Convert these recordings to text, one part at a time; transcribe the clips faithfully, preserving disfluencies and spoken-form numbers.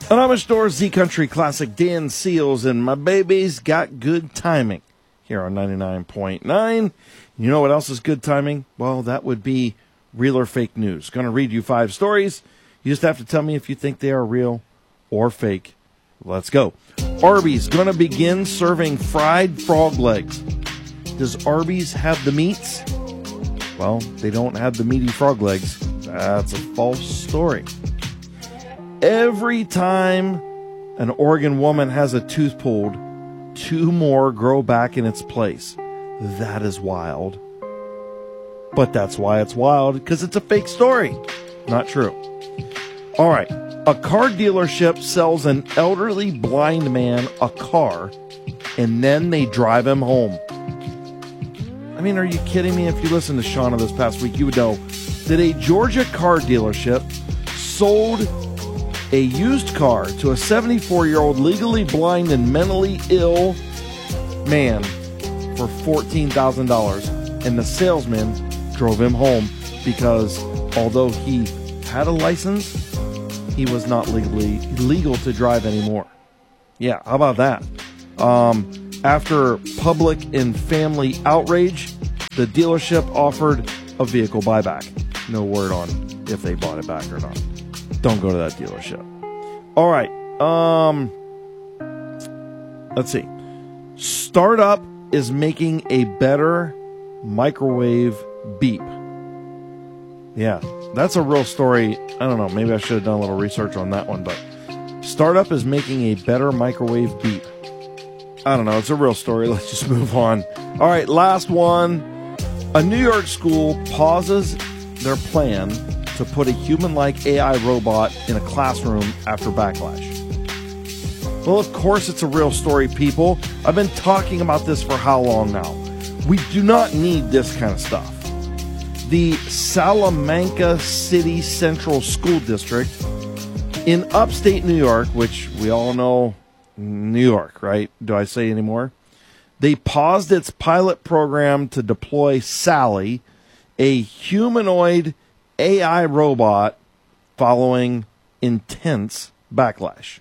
An Amish Door Z Country Classic, Dan Seals, and my baby's got good timing here on ninety-nine point nine. You know what else is good timing? Well, that would be real or fake news. Going to read you five stories. You just have to tell me if you think they are real or fake. Let's go. Arby's going to begin serving fried frog legs. Does Arby's have the meats? Well, they don't have the meaty frog legs. That's a false story. Every time an Oregon woman has a tooth pulled, two more grow back in its place. That is wild. But that's why it's wild, because it's a fake story. Not true. All right. A car dealership sells an elderly blind man a car, and then they drive him home. I mean, are you kidding me? If you listened to Shauna this past week, you would know that a Georgia car dealership sold a used car to a seventy-four-year-old legally blind and mentally ill man for fourteen thousand dollars, and the salesman drove him home because although he had a license, he was not legally legal to drive anymore. Yeah, how about that? Um, after public and family outrage, the dealership offered a vehicle buyback. No word on if they bought it back or not. Don't go to that dealership. All right. Um, let's see. Startup is making a better microwave beep. Yeah, that's a real story. I don't know. Maybe I should have done a little research on that one, but startup is making a better microwave beep. I don't know. It's a real story. Let's just move on. All right, last one. A New York school pauses their plan to put a human-like A I robot in a classroom after backlash. Well, of course it's a real story, people. I've been talking about this for how long now? We do not need this kind of stuff. The Salamanca City Central School District in upstate New York, which we all know New York, right? Do I say any more? They paused its pilot program to deploy Sally, a humanoid A I robot, following intense backlash.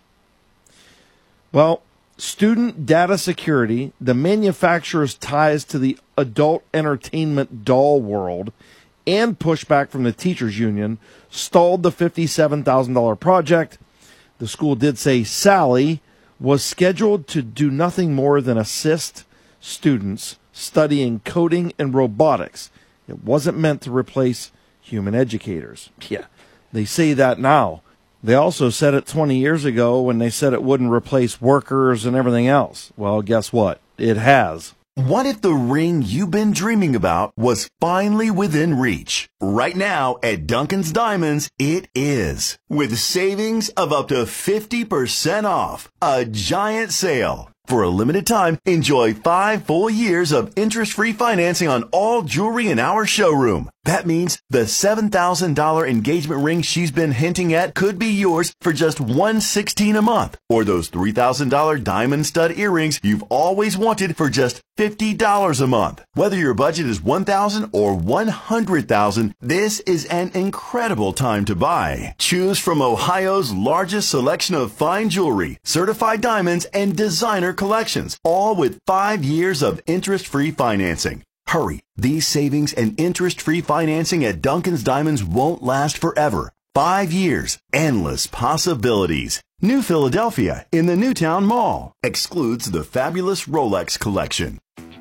Well, student data security, the manufacturer's ties to the adult entertainment doll world, and pushback from the teachers union stalled the fifty-seven thousand dollars project. The school did say Sally was scheduled to do nothing more than assist students studying coding and robotics. It wasn't meant to replace human educators. Yeah, they say that now. They also said it twenty years ago when they said it wouldn't replace workers and everything else. Well, guess what? It has. What if the ring you've been dreaming about was finally within reach? Right now at Duncan's Diamonds, it is. With savings of up to fifty percent off. A giant sale. For a limited time, enjoy five full years of interest-free financing on all jewelry in our showroom. That means the seven thousand dollars engagement ring she's been hinting at could be yours for just one hundred sixteen dollars a month. Or those three thousand dollars diamond stud earrings you've always wanted for just fifty dollars a month. Whether your budget is one thousand dollars or one hundred thousand dollars, this is an incredible time to buy. Choose from Ohio's largest selection of fine jewelry, certified diamonds, and designer collections, all with five years of interest-free financing. Hurry, these savings and interest-free financing at Duncan's Diamonds won't last forever. Five years, endless possibilities. New Philadelphia in the Newtown Mall. Excludes the fabulous Rolex collection.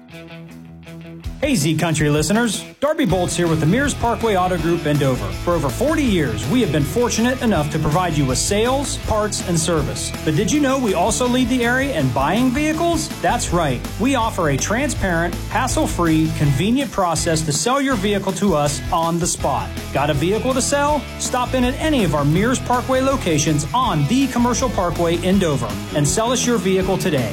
Hey Z Country listeners, Darby Bolts here with the Mears Parkway Auto Group in Dover. For over forty years, we have been fortunate enough to provide you with sales, parts, and service. But did you know we also lead the area in buying vehicles? That's right. We offer a transparent, hassle-free, convenient process to sell your vehicle to us on the spot. Got a vehicle to sell? Stop in at any of our Mears Parkway locations on the Commercial Parkway in Dover and sell us your vehicle today.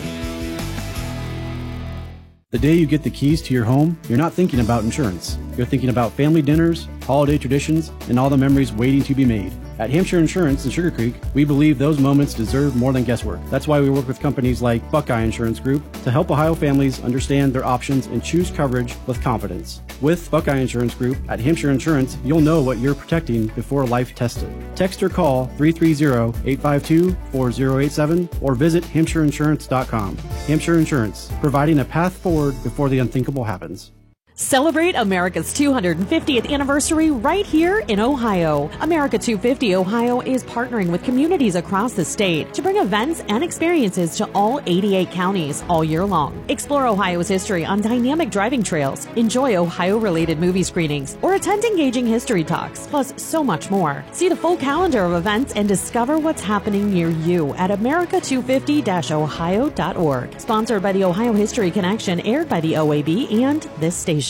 The day you get the keys to your home, you're not thinking about insurance. You're thinking about family dinners, holiday traditions, and all the memories waiting to be made. At Hampshire Insurance in Sugar Creek, we believe those moments deserve more than guesswork. That's why we work with companies like Buckeye Insurance Group to help Ohio families understand their options and choose coverage with confidence. With Buckeye Insurance Group at Hampshire Insurance, you'll know what you're protecting before life tests it. Text or call three three zero, eight five two, four zero eight seven or visit hampshire insurance dot com. Hampshire Insurance, providing a path forward before the unthinkable happens. Celebrate America's two hundred fiftieth anniversary right here in Ohio. America two fifty Ohio is partnering with communities across the state to bring events and experiences to all eighty-eight counties all year long. Explore Ohio's history on dynamic driving trails, enjoy Ohio-related movie screenings, or attend engaging history talks, plus so much more. See the full calendar of events and discover what's happening near you at america two fifty dash ohio dot org. Sponsored by the Ohio History Connection, aired by the O A B and this station.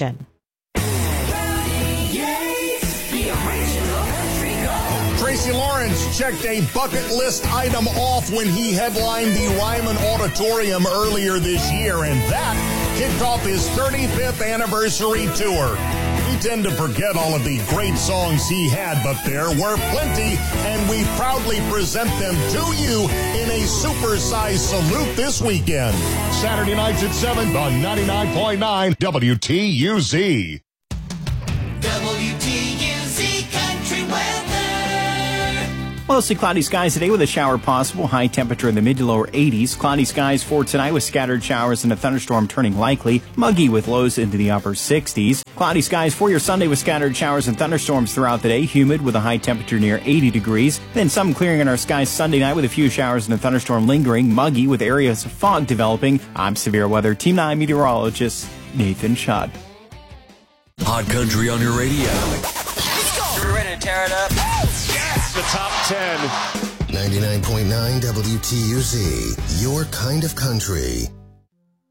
Tracy Lawrence checked a bucket list item off when he headlined the Ryman Auditorium earlier this year, and that kicked off his thirty-fifth anniversary tour. We tend to forget all of the great songs he had, but there were plenty, and we proudly present them to you in a supersized salute this weekend. Saturday nights at seven on ninety-nine point nine W T U Z. W T U Z Country Weather. Mostly cloudy skies today with a shower possible. High temperature in the mid to lower eighties. Cloudy skies for tonight with scattered showers and a thunderstorm turning likely. Muggy with lows into the upper sixties. Cloudy skies for your Sunday with scattered showers and thunderstorms throughout the day. Humid with a high temperature near eighty degrees. Then some clearing in our skies Sunday night with a few showers and a thunderstorm lingering. Muggy with areas of fog developing. I'm Severe Weather Team nine meteorologist Nathan Schott. Hot country on your radio. You're ready to tear it up? The top ten. ninety-nine point nine W T U Z, your kind of country.